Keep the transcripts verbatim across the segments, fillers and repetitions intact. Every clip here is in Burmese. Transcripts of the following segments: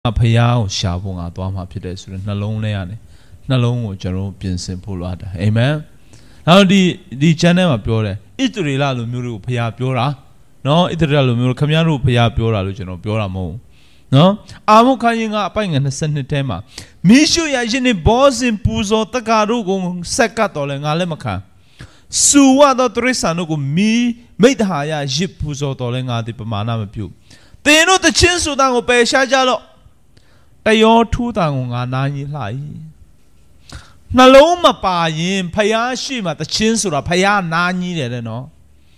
ဖယားကိုရှာဖို့ငါသွားမှာဖြစ်တယ်ဆိုတော့နှလုံးထဲကနေနှလုံးကိုကျွန်တော်ပြင်ဆင်ဖို့လိုအပ်တယ်အာမင်နောက်ဒီဒီ channel မှာပြောတယ်ဣသရေလလူမျိုးတွေကိုဖယားပြောတာနော်ဣသရေလလူမျိုးခမည်းတော်ဖယားပြောတာလို့ကျွန်တော်ပြောတာမဟုတ်နော်အာမုခါရင်ကအပိုင်ငယ်ยี่สิบထဲမှာမိရှုရရင်နေဘောဇင်ပူဇော်တက္ကတို့ကိုဆက်ကတ်တော်လဲငါလည်းမခံစူဝါတော်တရိษံတို့ကိုမီမိတ်ဟာရရစ်ပူဇော်တော်လဲငါဒီပမာဏမပြုသင်တို့တချင်းဆူတန်ကိုပယ်ရှားကြလို့တယောထူးတန်ကိုငါနာကြီးလှ၏နှလုံးမပါရင်ဖယားရှိမှတချင်းဆိုတာဖယားနာကြီးတယ်တဲ့နော်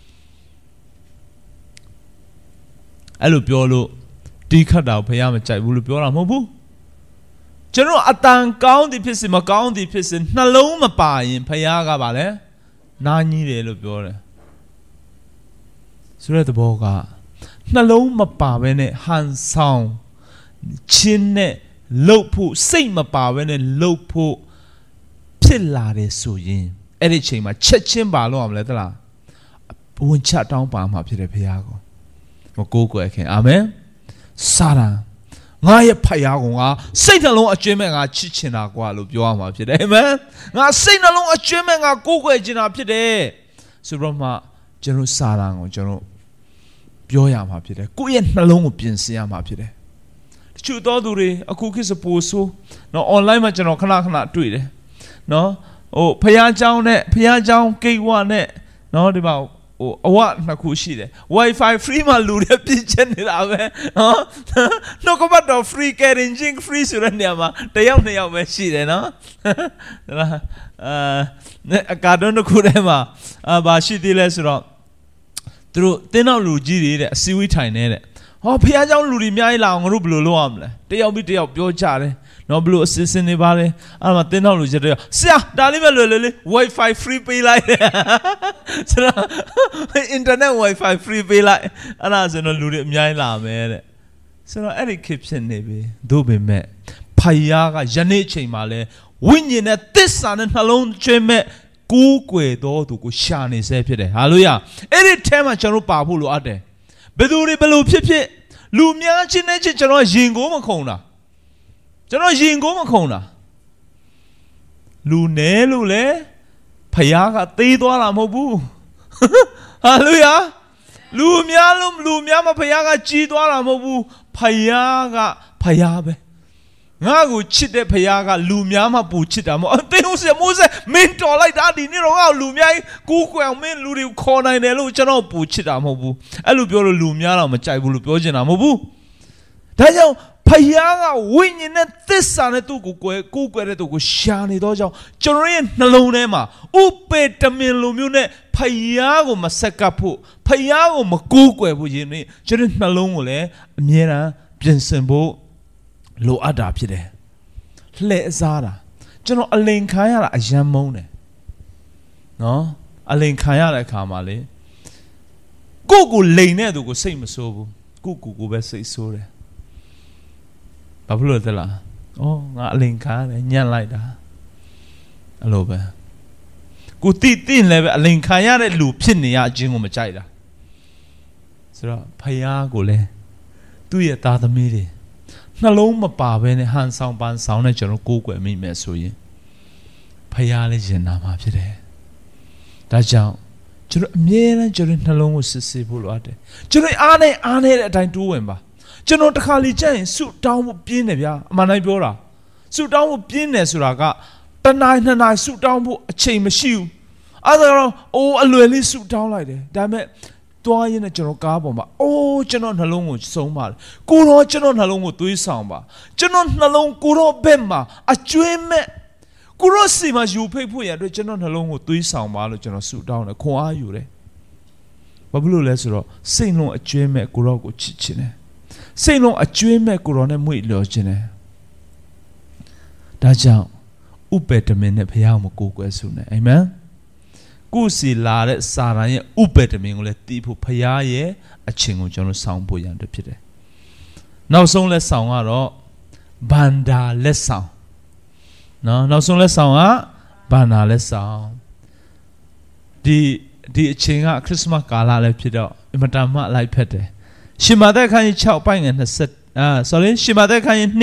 အဲ့လိုပြောလို့ဒီခတ်တာဖယားမကြိုက်ဘူးလို့ပြောတာမဟုတ်ဘူးကျွန်တော်အတန်ကောင်းသည်ဖြစ်စေမကောင်းသည်ဖြစ်စေနှလုံးမပါရင်ဖယားကပါလေနာကြီးတယ်လို့ပြောတယ်ဆိုတဲ့သဘောကနှလုံးမပါဘဲနဲ့ဟန်ဆောင်ချင်းနဲ့လှုပ်ဖို့စိတ်မပါဘဲနဲ့လှုပ်ဖို့ဖြစ်လာတယ်ဆိုရင်အဲ့ဒီချိန်မှာချက်ချင်းပါလို့အောင်မလဲသလားဝန်ချတောင်းပါမှာဖြစ်တယ်ဖယားကိုမကိုးကွယ်ခင်အာမင်စာရန်ငါရဲ့ဖယားကိုငါစိတ်နှလုံးအကျွမ်းမဲ့ငါချစ်ချင်တာကွာလို့ပြောရမှာဖြစ်တယ်အာမင်ငါစိတ်နှလုံးအကျွမ်းမဲ့ငါကိုးကွယ်ချင်တာဖြစ်တယ်ဆိုတော့မှကျွန်တော်စာရန်ကိုကျွန်တော်ပြောရမှာဖြစ်တယ်ကိုယ့်ရဲ့နှလုံးကိုပြင်ဆင်ရမှာဖြစ်တယ်တချို့သောသူတွေအခုခေတ်စပိုဆိုနော် online မှာကျွန်တော်ခဏခဏတွေ့တယ်နော်ဟိုဖယားเจ้าနဲ့ဖယားเจ้าကိတ်ဝနဲ့နော်ဒီမှာဟိုအဝနှစ်ခုရှိတယ် wifi free မှာလူတွေပြည့်ကျက်နေတာပဲနော်နှုတ်ကပတ်တော် free carrying free ဆိုတဲ့နေရာမှာတယောက်နှစ်ယောက်ပဲရှိတယ်နော်အာအကာတွန်းတစ်ခုထဲမှာအာဘာရှိသေးလဲဆိုတော့သူတို့တင်းနောက်လူကြီးတွေတဲ့အစည်းအဝေးထိုင်နေတဲ့ဟောဖယားเจ้าလူတွေအများကြီးလာအောင်ငါတို့ဘယ်လိုလုပ်ရမလဲတယောက်ပြီးတယောက်ပြောကြတယ်နော်ဘလို့အစစ်စင်နေပါလဲအဲ့မှာတင်းတော့လူကျတဲ့ဆရာဒါလေးပဲလွယ်လွယ်လေး wifi free ပေးလိုက်ဆိုတော့ internet wifi free ပေးလိုက်အဲ့ဒါဆိုတော့လူတွေအများကြီးလာမယ်တဲ့ဆိုတော့အဲ့ဒီခေတ်ဖြစ်နေပြီသို့ပေမဲ့ဖယားကယနေ့ချိန်မှာလဲဝိညာဉ်နဲ့သစ္စာနဲ့နှလုံးကျွမ်းမဲ့ကိုးကွယ်တော်သူကိုရှာနေစေဖြစ်တယ်ဟာလေလုယာအဲ့ဒီထဲမှာကျွန်တော်ပါဖို့လိုအပ်တယ်ဘယ်သူတွေဘယ်လိုဖြစ်ဖြစ်လူများချင်းနဲ့ချင်းကျွန်တော်ရင်ကိုမခုံတာကျွန်တော်ရင်ကိုမခုံတာလူနဲလို့လေဖယားကသေးသွားတာမဟုတ်ဘူးဟာလေလုယာလူများလို့လူများမဖယားကကြီးသွားတာမဟုတ်ဘူးဖယားကဖယားပဲငါ့ကိုချစ်တဲ့ဖယားကလူများမှပူချစ်တာမဟုတ်အသင်ဦးစမိုးစမင်းတော်လိုက်တာဒီနေ့တော့ငါ့လူများကိုကိုယ်ကွယ်မင်းလူတွေကိုခေါ်နိုင်တယ်လို့ကျွန်တော်ပူချစ်တာမဟုတ်ဘူးအဲ့လိုပြောလို့လူများတော့မကြိုက်ဘူးလို့ပြောချင်တာမဟုတ်ဘူးဒါကြောင့်ဖယားကဝိညာဉ်နဲ့သစ္စာနဲ့သူ့ကိုကိုယ်ကိုယ်ကွယ်တဲ့သူကိုရှာနေတော့ကြောင့်ကျွန်တော်ရဲ့နှလုံးထဲမှာဥပေတမင်လိုမျိုးနဲ့ဖယားကိုမဆက်ကပ်ဖို့ဖယားကိုမကိုးကွယ်ဖို့ယင်းကျွန်တော်နှလုံးကိုလည်းအမြဲတမ်းပြင်ဆင်ဖို့လိုအပ်တာဖြစ်တယ်လှည့်စားတာကျွန်တော်အလိန်ခံရတာအယမ်းမုန်းတယ်နော်အလိန်ခံရတဲ့အခါမှာလေကိုယ့်ကိုလိန်တဲ့သူကိုစိတ်မဆိုးဘူးကိုယ့်ကိုယ်ကိုပဲစိတ်ဆိုးတယ်ဘာဖြစ်လို့လဲလားအော်ငါအလိန်ခံရတယ်ညံ့လိုက်တာအဲ့လိုပဲကိုတိတိလည်းပဲအလိန်ခံရတဲ့လူဖြစ်နေရအချင်းကိုမကြိုက်တာဆိုတော့ဖယားကိုလည်းသူ့ရဲ့သားသမီးတွေနှလုံးမပါဘဲနဲ့ဟန်ဆောင်ပန်းဆောင်နဲ့ကျွန်တော်ကိုးကွယ်မိမယ်ဆိုရင်ဖယားလည်းယဉ်နာမှာဖြစ်တယ်ဒါကြောင့်ကျွန်တော်အမြဲတမ်းကျွန်တော်နှလုံးကိုစစ်ဆေးဖို့လိုအပ်တယ်ကျွန်တော်အားနဲ့အားနဲ့တဲ့အတိုင်းတိုးဝင်ပါကျွန်တော်တစ်ခါလေကြရင်ဆုတောင်းဖို့ပြင်းတယ်ဗျာအမှန်တိုင်းပြောတာဆုတောင်းဖို့ပြင်းတယ်ဆိုတာကတနားနှစ်နားဆုတောင်းဖို့အချိန်မရှိဘူးအဲ့ဒါတော့အိုးအလွယ်လေးဆုတောင်းလိုက်တယ်ဒါပေမဲ့တွားရင်းနဲ့ကျွန်တော်ကားပေါ်မှာအိုးကျွန်တော်နှလုံးကိုစုံပါတယ်ကိုတော့ကျွန်တော်နှလုံးကိုသွေးဆောင်ပါကျွန်တော်နှလုံးကိုတော့ဘက်မှာအကျွေးမဲ့ကိုတော့စီမှာယူဖိတ်ဖို့ရအတွက်ကျွန်တော်နှလုံးကိုသွေးဆောင်ပါလို့ကျွန်တော်ဆုတောင်းတယ်ခွန်အားယူတယ်ဘာဖြစ်လို့လဲဆိုတော့စိတ်လုံးအကျွေးမဲ့ကိုတော့ကိုချစ်ချင်တယ်စိတ်လုံးအကျွေးမဲ့ကိုတော့နဲ့မွေ့လျော်ချင်တယ်ဒါကြောင့်ဥပေတမင်နဲ့ဘုရားကိုကိုးကွယ်ဆုနေအာမင်ကိုစီလာတဲ့စာရန်ရဲ့ဥပေတမင်ကိုလည်းတီးဖို့ဖရားရဲ့အချင်းကိုကျွန်တော်ဆောင်းဖို့ရန်အတွက်ဖြစ်တယ်။နောက်ဆုံးလက်ဆောင်ကတော့ဘန္တာလက်ဆောင်နော်နောက်ဆုံးလက်ဆောင်ကဘန္တာလက်ဆောင်ဒီဒီအချိန်ကခရစ်စမတ်ကာလလည်းဖြစ်တော့အင်မတန်မှလိုက်ဖက်တယ်။ရှင်မာသက်ခန်းကြီး၆ပိုင်းငယ်အာဆိုရင်ရှင်မသက်ခိုင်း